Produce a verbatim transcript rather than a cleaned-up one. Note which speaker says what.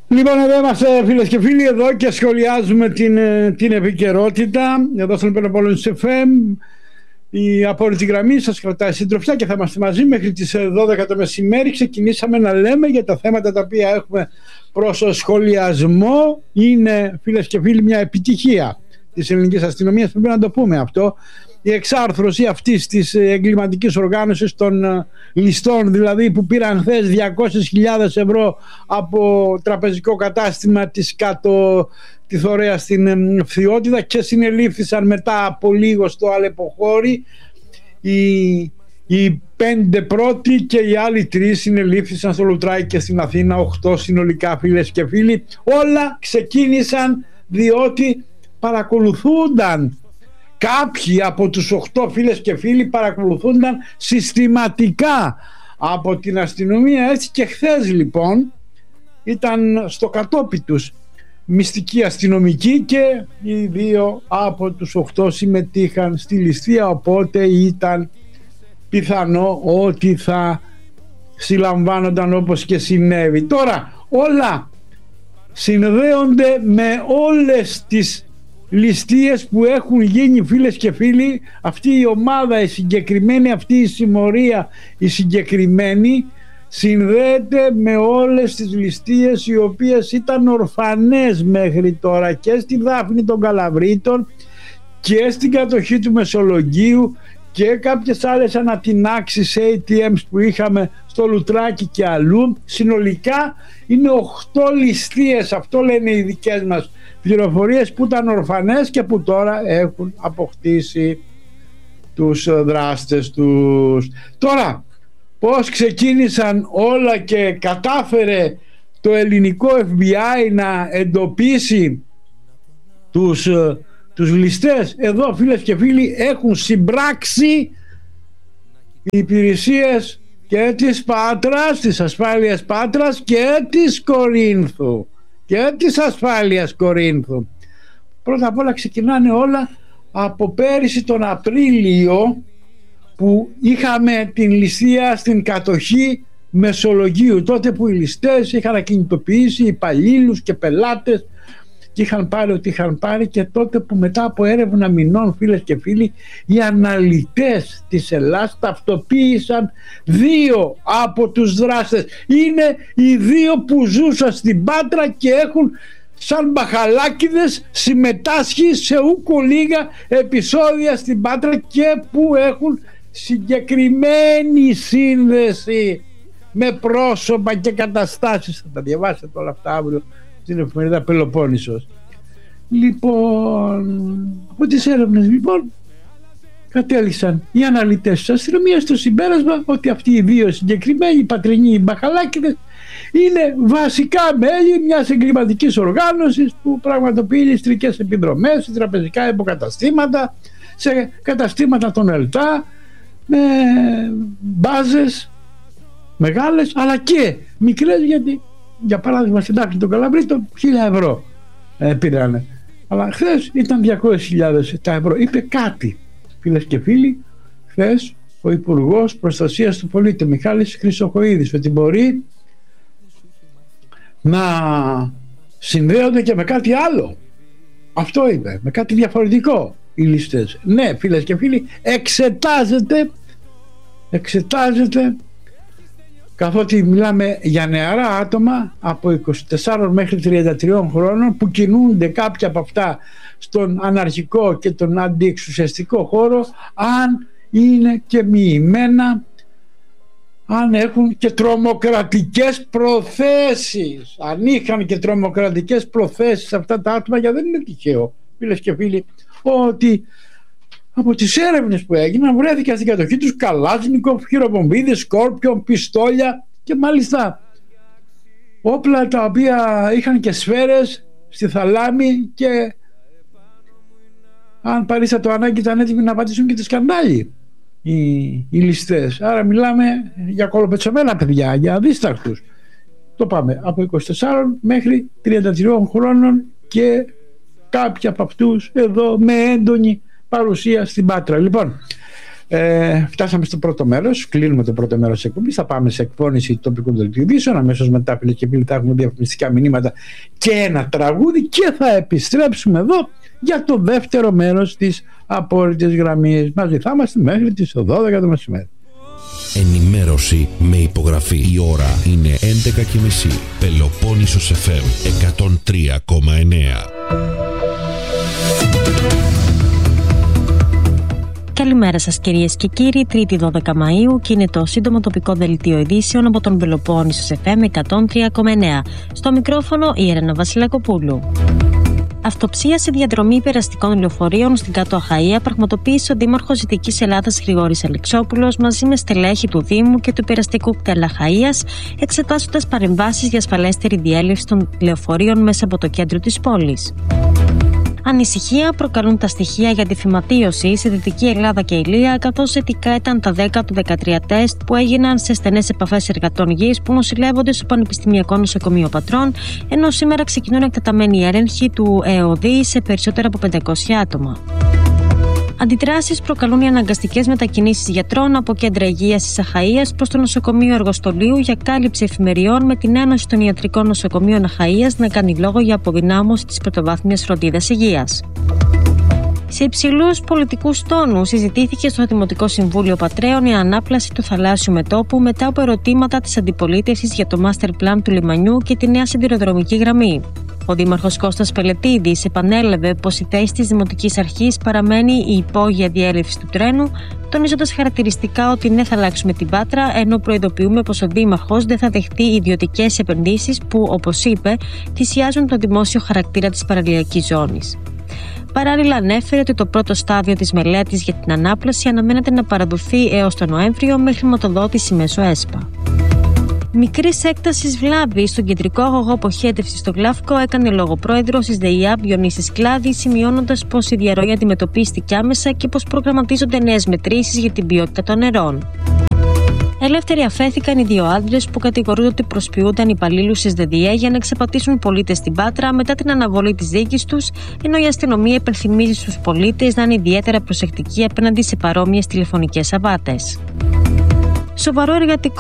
Speaker 1: Λοιπόν, εδώ είμαστε φίλες και φίλοι, εδώ και σχολιάζουμε την, την επικαιρότητα. Εδώ στον Πελοπόννησος εφ εμ, η απόλυτη γραμμή σας κρατάει συντροφιά και θα είμαστε μαζί μέχρι τις δώδεκα το μεσημέρι. Ξεκινήσαμε να λέμε για τα θέματα τα οποία έχουμε προς σχολιασμό. Είναι, φίλες και φίλοι, μια επιτυχία της ελληνικής αστυνομίας, πρέπει να το πούμε αυτό. Η εξάρθρωση αυτής της εγκληματικής οργάνωσης των ληστών, δηλαδή που πήραν χθες διακόσιες χιλιάδες ευρώ από τραπεζικό κατάστημα της κάτω τη Θωρέα στην Φθιώτιδα και συνελήφθησαν μετά από λίγο στο Αλεποχώρι. Οι, οι πέντε πρώτοι και οι άλλοι τρεις συνελήφθησαν στο Λουτράκι και στην Αθήνα, οχτώ συνολικά, φίλες και φίλοι. Όλα ξεκίνησαν διότι παρακολουθούνταν. Κάποιοι από τους οχτώ, φίλες και φίλοι, παρακολουθούνταν συστηματικά από την αστυνομία, έτσι και χθες λοιπόν ήταν στο κατόπι τους μυστικοί αστυνομικοί και οι δύο από τους οχτώ συμμετείχαν στη ληστεία, οπότε ήταν πιθανό ότι θα συλλαμβάνονταν όπως και συνέβη. Τώρα όλα συνδέονται με όλες τις ληστείες που έχουν γίνει, φίλες και φίλοι. Αυτή η ομάδα, η συγκεκριμένη, αυτή η συμμορία η συγκεκριμένη συνδέεται με όλες τις ληστείες οι οποίες ήταν ορφανές μέχρι τώρα και στη Δάφνη των Καλαβρίτων και στην κατοχή του Μεσολογγίου και κάποιες άλλες ανατινάξεις έι τι εμς που είχαμε στο Λουτράκι και αλλού. Συνολικά είναι οχτώ ληστείες, αυτό λένε οι δικές μας πληροφορίες, που ήταν ορφανές και που τώρα έχουν αποκτήσει τους δράστες τους. Τώρα, πώς ξεκίνησαν όλα και κατάφερε το ελληνικό εφ μπι άι να εντοπίσει τους, τους ληστές? Εδώ, φίλες και φίλοι, έχουν συμπράξει οι υπηρεσίες και της Πάτρας, της ασφάλειας Πάτρας και της Κορίνθου και της ασφάλειας Κορίνθου. Πρώτα απ' όλα ξεκινάνε όλα από πέρυσι τον Απρίλιο, που είχαμε την ληστεία στην κατοχή Μεσολογγίου, τότε που οι ληστές είχαν ακινητοποιήσει υπαλλήλους και πελάτες και είχαν πάρει ό,τι είχαν πάρει, και τότε που μετά από έρευνα μηνών, φίλες και φίλοι, οι αναλυτές της Ελλάδας ταυτοποίησαν δύο από τους δράστες. Είναι οι δύο που ζούσαν στην Πάτρα και έχουν σαν μπαχαλάκιδες συμμετάσχει σε ούκο λίγα επεισόδια στην Πάτρα και που έχουν συγκεκριμένη σύνδεση με πρόσωπα και καταστάσεις. Θα τα διαβάσετε όλα αυτά αύριο στην εφημερίδα Πελοπόννησος. Λοιπόν, από τις έρευνες λοιπόν κατέληξαν οι αναλυτές της αστυνομίας στο συμπέρασμα ότι αυτοί οι δύο συγκεκριμένοι πατρινοί οι μπαχαλάκιδες είναι βασικά μέλη μιας εγκληματικής οργάνωσης που πραγματοποιεί ληστρικές επιδρομές σε τραπεζικά υποκαταστήματα, σε καταστήματα των ΕΛΤΑ, με μπάζες μεγάλες αλλά και μικρές, γιατί για παράδειγμα στην Δάφνη των Καλαβρίτων χίλια ευρώ ε, πήρανε, αλλά χθες ήταν διακόσιες χιλιάδες τα ευρώ. Είπε κάτι, φίλες και φίλοι, χθες ο Υπουργός Προστασίας του Πολίτη Μιχάλης Χρυσοχοΐδης, ότι μπορεί να συνδέονται και με κάτι άλλο. Αυτό είπε, με κάτι διαφορετικό οι ληστές. Ναι, φίλες και φίλοι, εξετάζεται εξετάζεται καθότι μιλάμε για νεαρά άτομα από είκοσι τεσσάρων μέχρι τριάντα τριών χρόνων, που κινούνται κάποια από αυτά στον αναρχικό και τον αντιεξουσιαστικό χώρο, αν είναι και μοιημένα, αν έχουν και τρομοκρατικές προθέσεις. Αν είχαν και τρομοκρατικές προθέσεις αυτά τα άτομα, γιατί δεν είναι τυχαίο, φίλες και φίλοι, ότι από τις έρευνες που έγιναν βρέθηκαν στην κατοχή τους Καλάζνικοφ, χειροπομπίδες, σκόρπιον, πιστόλια και μάλιστα όπλα τα οποία είχαν και σφαίρες στη θαλάμη, και αν παρήστα το ανάγκη ήταν έτοιμοι να πατήσουν και τη σκανδάλι οι, οι ληστές. Άρα μιλάμε για κολοπετσομένα παιδιά, για αδίστακτους. Το πάμε από είκοσι τεσσάρων μέχρι τριάντα τριών χρόνων και κάποιοι από αυτούς εδώ με έντονη παρουσία στην Πάτρα. Λοιπόν, Ε, φτάσαμε στο πρώτο μέρος, κλείνουμε το πρώτο μέρος της εκπομπής. Θα πάμε σε εκφώνηση τοπικών δελτίων ειδήσεων. Αμέσως μετά, φίλες και φίλοι, θα έχουμε διαφημιστικά μηνύματα και ένα τραγούδι και θα επιστρέψουμε εδώ για το δεύτερο μέρος της απόλυτης γραμμής. Μαζί θα είμαστε μέχρι τις δώδεκα το μεσημέρι.
Speaker 2: Ενημέρωση με υπογραφή. Η ώρα είναι έντεκα και μισή. Πελοπόννησος εφ εμ εκατόν τρία κόμμα εννέα.
Speaker 3: Καλημέρα σας κυρίες και κύριοι, Τρίτη δώδεκα Μαΐου και είναι το σύντομο τοπικό δελτίο ειδήσεων από τον Πελοπόννησος εφ εμ εκατόν τρία κόμμα εννέα. Στο μικρόφωνο η Έλενα Βασιλακοπούλου. Αυτοψία σε διαδρομή περαστικών λεωφορείων στην Κάτω Αχαΐα πραγματοποίησε ο Δήμαρχος Δυτικής Ελλάδας Γρηγόρης Αλεξόπουλος μαζί με στελέχη του Δήμου και του Περαστικού κτέλ Αχαΐας, εξετάζοντας παρεμβάσεις για ασφαλέστερη διέλευση των λεωφορείων μέσα από το κέντρο της πόλης. Ανησυχία προκαλούν τα στοιχεία για τη φυματίωση σε Δυτική Ελλάδα και Ηλία, καθώς θετικά ήταν τα δέκα του δεκατρία τεστ που έγιναν σε στενές επαφές εργατών γης που νοσηλεύονται στο Πανεπιστημιακό Νοσοκομείο Πατρών, ενώ σήμερα ξεκινούν εκτεταμένοι έλεγχοι του ΕΟΔΗ σε περισσότερα από πεντακόσια άτομα. Αντιδράσεις προκαλούν οι αναγκαστικές μετακινήσεις γιατρών από κέντρα υγείας της Αχαΐας προς το νοσοκομείο Αργοστολίου για κάλυψη εφημεριών, με την Ένωση των Ιατρικών Νοσοκομείων Αχαΐας να κάνει λόγο για αποδυνάμωση της πρωτοβάθμιας φροντίδας υγείας. Σε υψηλούς πολιτικούς τόνους συζητήθηκε στο Δημοτικό Συμβούλιο Πατρέων η ανάπλαση του θαλάσσιου μετώπου μετά από ερωτήματα της αντιπολίτευσης για το Master Plan του λιμανιού και τη νέα σιδηροδρομική γραμμή. Ο Δήμαρχος Κώστας Πελετίδης επανέλαβε πως η θέση της Δημοτικής Αρχής παραμένει η υπόγεια διέλευση του τρένου, τονίζοντας χαρακτηριστικά ότι δεν θα αλλάξουμε την Πάτρα, ενώ προειδοποιούμε πως ο Δήμαρχος δεν θα δεχτεί ιδιωτικές επενδύσεις που, όπως είπε, θυσιάζουν τον δημόσιο χαρακτήρα της παραλιακής ζώνης. Παράλληλα, ανέφερε ότι το πρώτο στάδιο της μελέτης για την ανάπλαση αναμένεται να παραδοθεί έως τον Νοέμβριο με χρηματοδότηση μέσω ΕΣΠΑ. Μικρής έκτασης βλάβη στον κεντρικό αγωγό αποχέτευσης στο Γλαύκο έκανε λόγο πρόεδρος της ΔΕΙΑΠ Διονύσης Κλάδη, σημειώνοντας πως η διαρροή αντιμετωπίστηκε άμεσα και πως προγραμματίζονται νέες μετρήσεις για την ποιότητα των νερών. Ελεύθεροι αφέθηκαν οι δύο άντρες που κατηγορούνται ότι προσποιούνταν υπαλλήλους της ΔΕΔΙΕ για να εξαπατήσουν πολίτες στην Πάτρα μετά την αναβολή της δίκης τους, ενώ η αστυνομία υπενθυμίζει στους πολίτες να είναι ιδιαίτερα προσεκτικοί απέναντι σε παρόμοιες τηλεφωνικές απάτες. Σοβαρό εργατικό